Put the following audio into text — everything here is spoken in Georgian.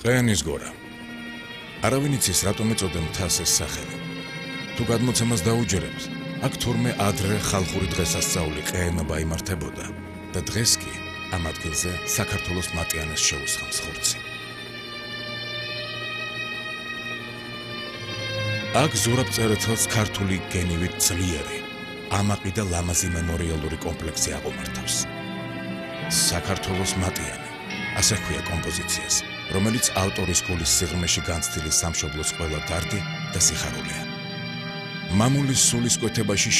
ყეანის გორა. არავინ იცის, რატომ ეწოდა მთას ეს სახელი. თუ გადმოცემას დაუჯერებს, აქ თურმე ადრე ხალხური დღესასწაული ყეენობა იმართებოდა და დღეს კი ამ ადგილზე საქართველოს მატიანეს შეუსხამს ხორცი. აქ ზურაბ წერეთელს ქართული გენივით ძლიერი, ამაყი და ლამაზი მემორიალური კომპლექსი აღუმართავს. საქართველოს მატიანე, ასე ჰქვია კომპოზიციას, რომელიც ავტორის გულის სიღრმეში განცდილი სამშობლოს ყველა დარდი და სიხარულეა. მამულის სულის კვეთებაში